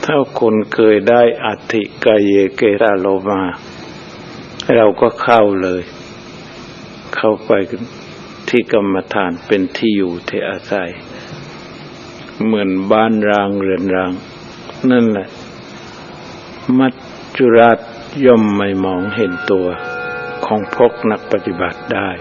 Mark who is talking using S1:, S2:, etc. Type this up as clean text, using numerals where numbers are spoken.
S1: ถ้าคนเคยได้อัตถิกายเยเกราโลมาเราก็เข้าเลยเข้าไปที่กรรมฐานเป็นที่อยู่ที่อาศัยเหมือนบ้านร้างเรือนร้างนั่นแหละมัจจุราชย่อมไม่มองเห็นตัวของพวกนักปฏิบัติได้